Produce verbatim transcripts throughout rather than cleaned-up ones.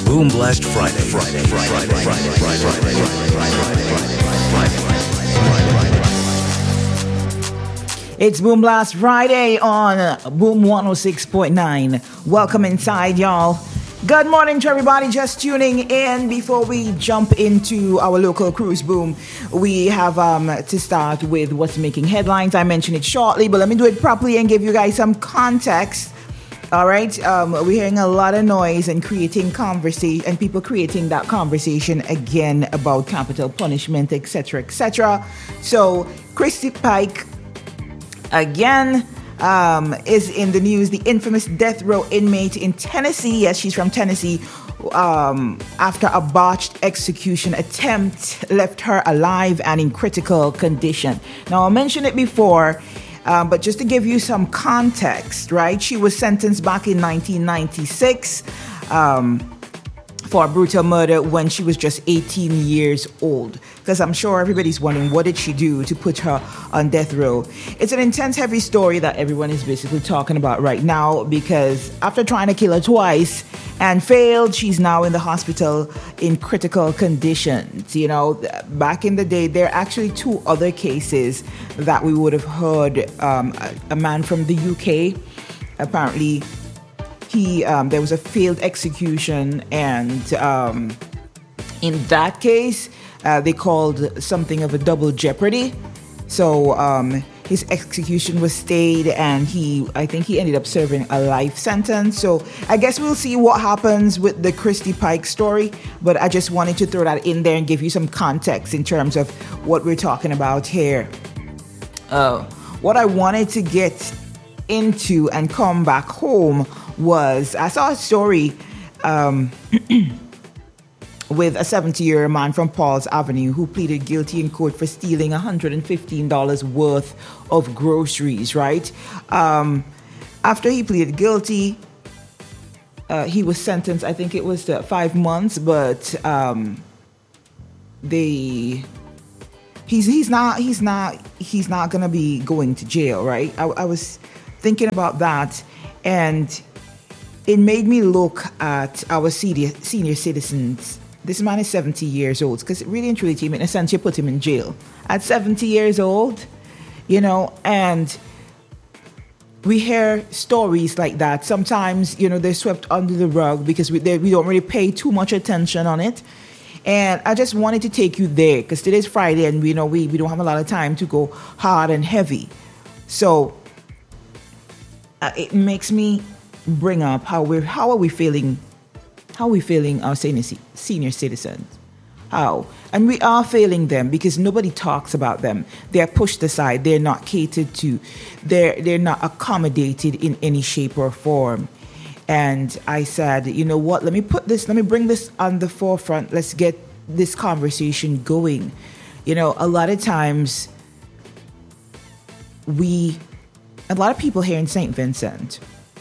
Boom Blast Friday. Friday. Friday. Friday. Friday. Friday. Friday. It's Boom Blast Friday on Boom one oh six point nine. Welcome inside, y'all. Good morning to everybody just tuning in. Before we jump into our local cruise boom, we have um, to start with what's making headlines. I mentioned it shortly, but let me do it properly and give you guys some context. All right, um, we're hearing a lot of noise and creating conversation, and people creating that conversation again about capital punishment, et cetera, et cetera. So, Christy Pike again um, is in the news. The infamous death row inmate in Tennessee, yes, she's from Tennessee, um, after a botched execution attempt left her alive and in critical condition. Now, I mentioned it before. Um, but just to give you some context, right? She was sentenced back in nineteen ninety-six um, for a brutal murder when she was just eighteen years old. Because I'm sure everybody's wondering, what did she do to put her on death row? It's an intense, heavy story that everyone is basically talking about right now, because after trying to kill her twice and failed, she's now in the hospital in critical conditions. You know, back in the day, there are actually two other cases that we would have heard. Um, a, a man from the U K, apparently, he um, there was a failed execution, and um, in that case, uh, they called something of a double jeopardy. So um, his execution was stayed, and he, I think he ended up serving a life sentence. So I guess we'll see what happens with the Christy Pike story, but I just wanted to throw that in there and give you some context in terms of what we're talking about here. Uh, what I wanted to get into and come back home was, I saw a story um, with a seventy-year-old man from Paul's Avenue who pleaded guilty in court for stealing one hundred fifteen dollars worth of groceries, right? Um, after he pleaded guilty, uh, he was sentenced, I think it was to five months, but um, they... He's he's not he's not he's not gonna be going to jail, right? I, I was thinking about that, and it made me look at our senior senior citizens. This man is seventy years old, because really and truly, team, in a sense, you put him in jail at seventy years old, you know, and we hear stories like that. Sometimes, you know, they're swept under the rug because we they, we don't really pay too much attention on it. And I just wanted to take you there, because today's Friday, and we know we, we don't have a lot of time to go hard and heavy. So uh, it makes me bring up how we're how are we feeling, how are we feeling our senior senior citizens? How? And we are failing them because nobody talks about them. They're pushed aside. They're not catered to. They're they're not accommodated in any shape or form. And I said, you know what, let me put this, let me bring this on the forefront. Let's get this conversation going. You know, a lot of times we, a lot of people here in Saint Vincent,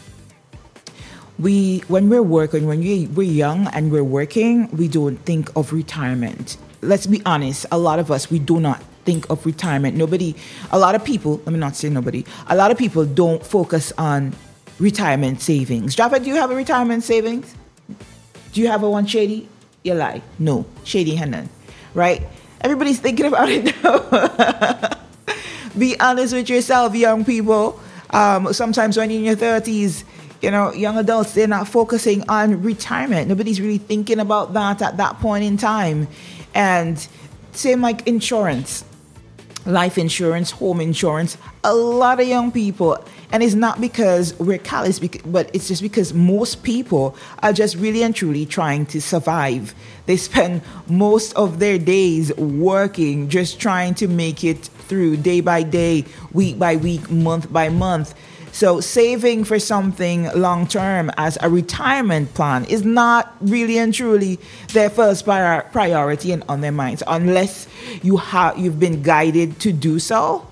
we, when we're working, when we, we're young and we're working, we don't think of retirement. Let's be honest, a lot of us, we do not think of retirement. Nobody, a lot of people, let me not say nobody, a lot of people don't focus on retirement savings. Jaffa, do you have a retirement savings? Do you have a one, Shady? You lie. No, Shady Hannon. Right? Everybody's thinking about it now. Be honest with yourself, young people. Um, sometimes when you're in your thirties, you know, young adults, they're not focusing on retirement. Nobody's really thinking about that at that point in time. And same like insurance, life insurance, home insurance. A lot of young people, and it's not because we're callous, but it's just because most people are just really and truly trying to survive. They spend most of their days working, just trying to make it through day by day, week by week, month by month. So saving for something long term as a retirement plan is not really and truly their first prior- priority and on their minds, unless you have you've been guided to do so.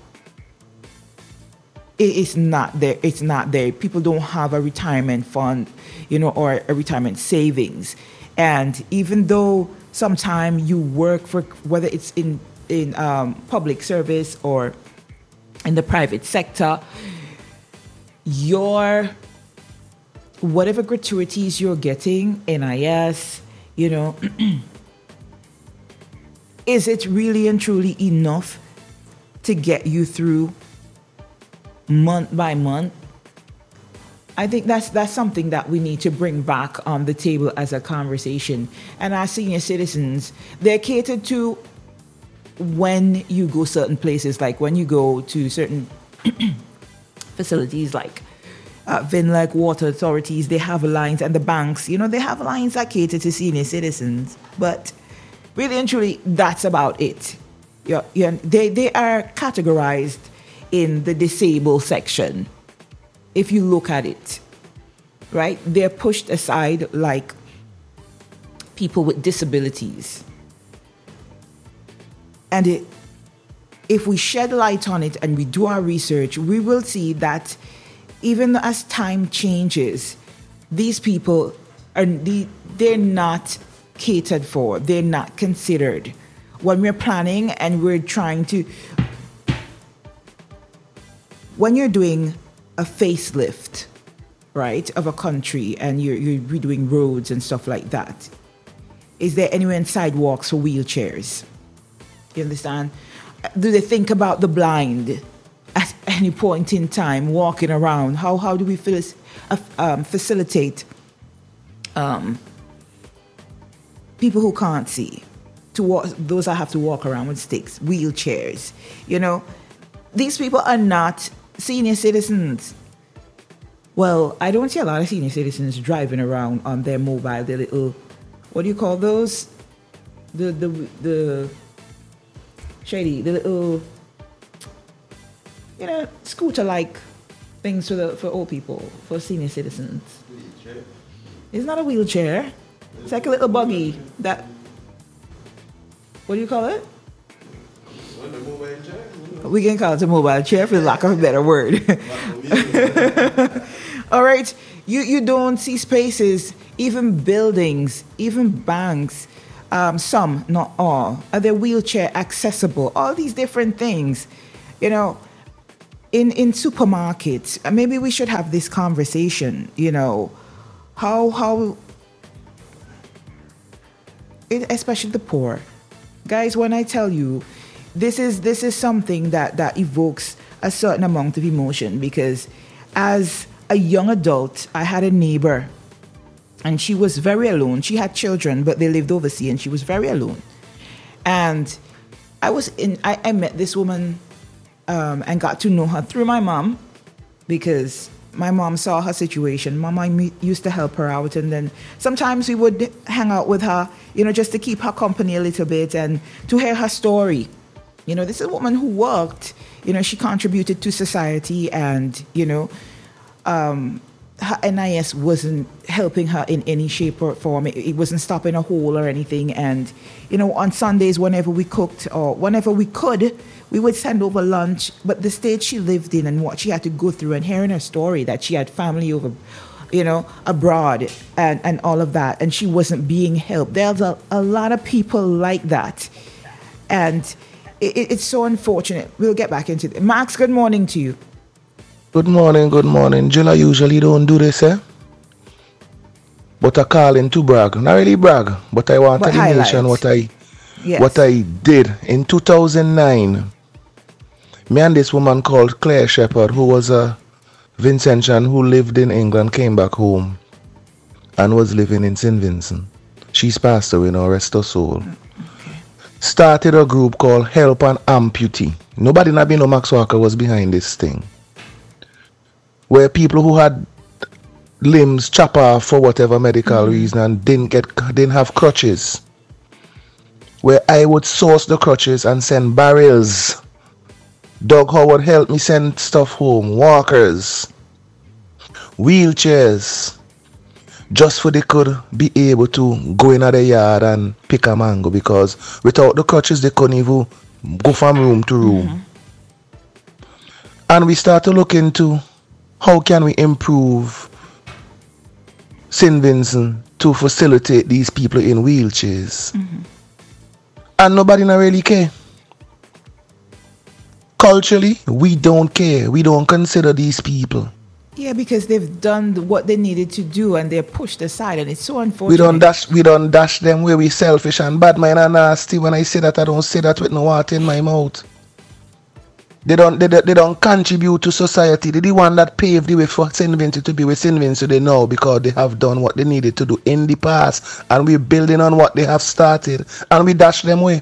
It's not there. It's not there. People don't have a retirement fund, you know, or a retirement savings. And even though sometimes you work for, whether it's in in um, public service or in the private sector, your whatever gratuities you're getting, N I S, You know, is it really and truly enough to get you through month by month? I think that's that's something that we need to bring back on the table as a conversation. And our senior citizens, they're catered to when you go certain places, like when you go to certain facilities like uh, Vinlec Water Authorities, they have lines, and the banks, you know, they have lines that cater to senior citizens. But really and truly, that's about it. You're, you're, they, they are categorized in the disabled section. If you look at it, right? They're pushed aside like people with disabilities. And it, if we shed light on it and we do our research, we will see that even as time changes, these people are they're not catered for. They're not considered. When we're planning and we're trying to, when you're doing a facelift, right, of a country, and you're, you're redoing roads and stuff like that, is there anywhere in sidewalks for wheelchairs? You understand? Do they think about the blind at any point in time walking around? How how do we um, facilitate um, people who can't see, to walk, those that have to walk around with sticks, wheelchairs? You know, these people are not senior citizens. Well, I don't see a lot of senior citizens driving around on their mobile, their little, what do you call those? The the the Shady, the little, you know, scooter-like things for the for old people, for senior citizens. Wheelchair. It's not a wheelchair. It's like a little buggy that. What do you call it? We can call it a mobile chair for lack of a better word. All right, you you don't see spaces, even buildings, even banks. Um, some, not all, are they wheelchair accessible? All these different things, you know, in, in supermarkets. Maybe we should have this conversation, you know, how, how, it, especially the poor. Guys, when I tell you, this is, this is something that, that evokes a certain amount of emotion, because as a young adult, I had a neighbor. And she was very alone. She had children, but they lived overseas, and she was very alone. And I was in. I, I met this woman um, and got to know her through my mom, because my mom saw her situation. Mama used to help her out, and then sometimes we would hang out with her, you know, just to keep her company a little bit and to hear her story. You know, this is a woman who worked. You know, she contributed to society, and you know. Um, her N I S wasn't helping her in any shape or form. It, it wasn't stopping a hole or anything. And, you know, on Sundays, whenever we cooked or whenever we could, we would send over lunch. But the state she lived in and what she had to go through, and hearing her story that she had family over, you know, abroad and, and all of that, and she wasn't being helped. There's a, a lot of people like that. And it, it's so unfortunate. We'll get back into it. Max, good morning to you. Good morning, good morning. Jill, I usually don't do this, eh? But I call in to brag. Not really brag, but I want to mention what I yes. what I did in two thousand nine. Me and this woman called Claire Shepherd, who was a Vincentian who lived in England, came back home and was living in Saint Vincent. She's passed away now, rest her soul. Okay. Started a group called Help an Amputee. Nobody in Abino Max Walker was behind this thing. Where people who had limbs chopped off for whatever medical mm-hmm. reason and didn't get didn't have crutches. Where I would source the crutches and send barrels. Doug Howard helped me send stuff home, walkers, wheelchairs, just for they could be able to go in the yard and pick a mango, because without the crutches they couldn't even go from room to room. Mm-hmm. And we start to look into how can we improve Saint Vincent to facilitate these people in wheelchairs? Mm-hmm. And nobody not really care. Culturally, we don't care. We don't consider these people. Yeah, because they've done what they needed to do and they're pushed aside, and it's so unfortunate. We don't dash, we don't dash them where we selfish and bad mind and nasty. When I say that, I don't say that with no water in my mouth. They don't, they, they don't contribute to society. They're the one that paved the way for Saint Vincent to be with Saint Vincent they know, because they have done what they needed to do in the past, and we're building on what they have started, and we dash them away.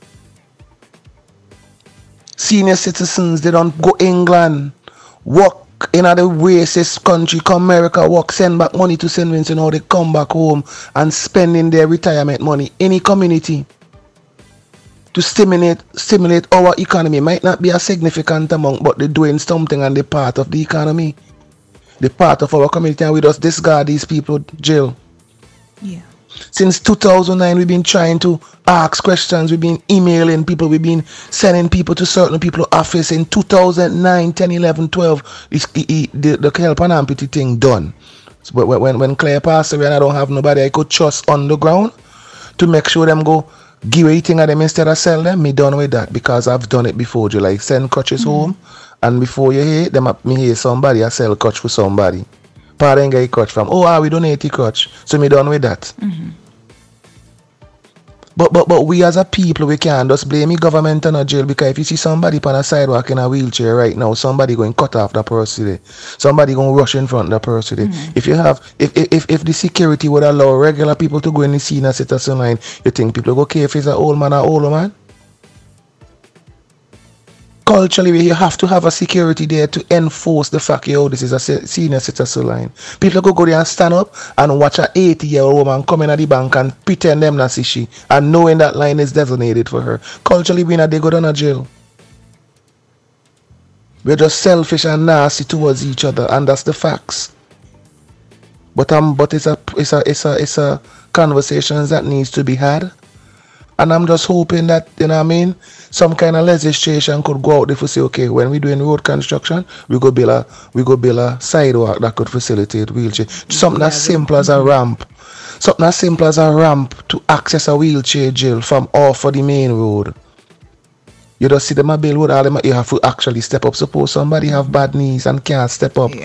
Senior citizens, they don't go England, work in other racist country, come America, work, send back money to Saint Vincent, or they come back home and spending their retirement money in a community to stimulate stimulate our economy. Might not be a significant amount, but they're doing something and they're part of the economy. They're part of our community, and we just discard these people, Jill. Yeah. Since two thousand nine, we've been trying to ask questions. We've been emailing people. We've been sending people to certain people's office. In two thousand nine, ten, eleven, twelve, it's, it, it, the, the help and amputee thing done. So, but when, when Claire passed away and I don't have nobody I could trust on the ground to make sure them go give anything at them instead of sell them, me done with that, because I've done it before. You like send crutches mm-hmm. home, and before you hear them, me hear somebody I sell crutch for somebody. Parent get crutch from, oh, ah, we donate the crutch. So me done with that. Mm-hmm. But but but we as a people, we can't just blame the government and a jail, because if you see somebody on a sidewalk in a wheelchair right now, somebody going cut off the person there. Somebody going rush in front of the person there. Mm-hmm. If you have, if, if if the security would allow regular people to go in the senior citizen line, you think people go care if it's an old man or older man? Culturally, you have to have a security there to enforce the fact, yo, this is a senior citizen line. People go go there and stand up and watch an eighty-year-old woman come in at the bank and pretend them not see she, and knowing that line is designated for her. Culturally, we not they go down to jail. We're just selfish and nasty towards each other, and that's the facts. But um, but it's a it's a it's a it's a conversations that needs to be had. And I'm just hoping that, you know what I mean, some kind of legislation could go out there to say, okay, when we're doing road construction, we go build a we go build a sidewalk that could facilitate wheelchair. Something as simple as a ramp. Something as simple as a ramp to access a wheelchair jail from off of the main road. You just see them a build road, all them you have to actually step up. Suppose somebody have bad knees and can't step up.